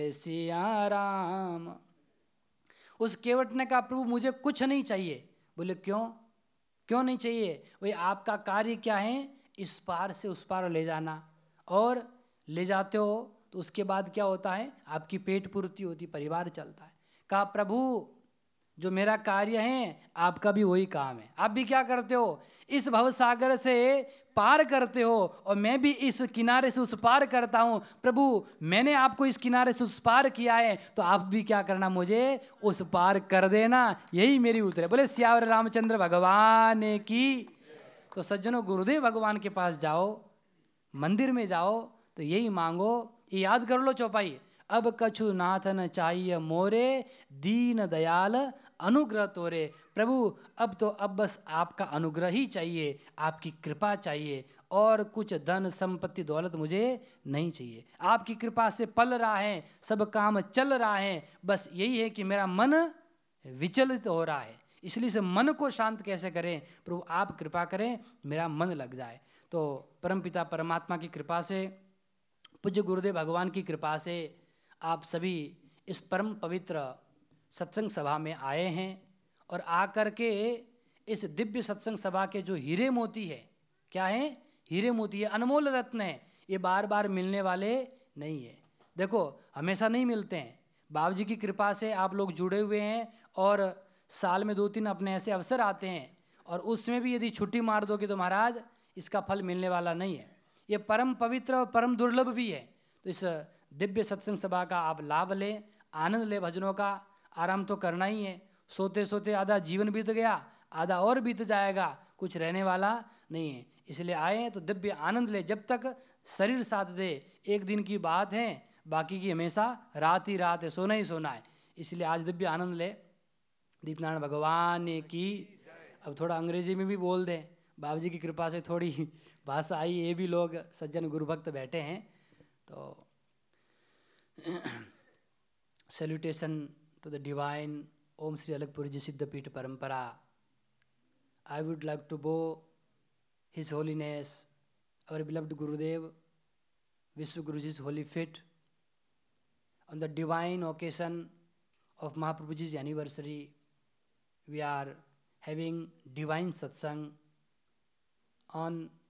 सिया राम। उस केवट ने कहा प्रभु मुझे कुछ नहीं चाहिए। बोले क्यों, क्यों नहीं चाहिए? वही आपका कार्य क्या है, इस पार से उस पार ले जाना, और ले जाते हो तो उसके बाद क्या होता है, आपकी पेट पूर्ति होती, परिवार चलता है। कहा प्रभु जो मेरा कार्य है आपका भी वही काम है, आप भी क्या करते हो, इस भवसागर से पार करते हो और मैं भी इस किनारे से उस पार करता हूँ। प्रभु मैंने आपको इस किनारे से उस पार किया है तो आप भी क्या करना, मुझे उस पार कर देना, यही मेरी उत्तर है। बोले सियावर रामचंद्र भगवान की। तो सज्जनों गुरुदेव भगवान के पास जाओ, मंदिर में जाओ तो यही मांगो, ये याद कर लो चौपाई, अब कछु नाथन चाहिए मोरे दीन दयाल अनुग्रह तोरे। प्रभु अब बस आपका अनुग्रह ही चाहिए, आपकी कृपा चाहिए, और कुछ धन संपत्ति दौलत मुझे नहीं चाहिए। आपकी कृपा से पल रहा है, सब काम चल रहा है, बस यही है कि मेरा मन विचलित हो रहा है, इसलिए से मन को शांत कैसे करें, प्रभु आप कृपा करें मेरा मन लग जाए। तो परमपिता परमात्मा की कृपा से, पूज्य गुरुदेव भगवान की कृपा से आप सभी इस परम पवित्र सत्संग सभा में आए हैं, और आकर के इस दिव्य सत्संग सभा के जो हीरे मोती है, क्या है, हीरे मोती है, अनमोल रत्न है, ये बार बार मिलने वाले नहीं है। देखो हमेशा नहीं मिलते हैं, बाबू जी की कृपा से आप लोग जुड़े हुए हैं, और साल में 2-3 अपने ऐसे अवसर आते हैं, और उसमें भी यदि छुट्टी मार दोगे तो महाराज इसका फल मिलने वाला नहीं है। ये परम पवित्र और परम दुर्लभ भी है। तो इस दिव्य सत्संग सभा का आप लाभ लें, आनंद लें, भजनों का आराम तो करना ही है। सोते सोते आधा जीवन बीत गया, आधा और बीत जाएगा, कुछ रहने वाला नहीं है। इसलिए आए हैं तो दिव्य आनंद ले, जब तक शरीर साथ दे। एक दिन की बात है, बाकी की हमेशा रात ही रात है, सोना ही सोना है। इसलिए आज दिव्य आनंद ले। दीपनारायण भगवान की। अब थोड़ा अंग्रेजी में भी बोल दें, बाबू जी की कृपा से थोड़ी भाषा आई, ये भी लोग सज्जन गुरुभक्त बैठे हैं। तो सैल्यूटेशन टू द डिवाइन ओम श्री अलगपुरी जी सिद्धपीठ परंपरा। आई वुड लाइक टू बो his holiness our beloved Gurudev Vishwa Guruji's holy feet on the divine occasion of Mahaprabhuji's anniversary. We are having divine satsang on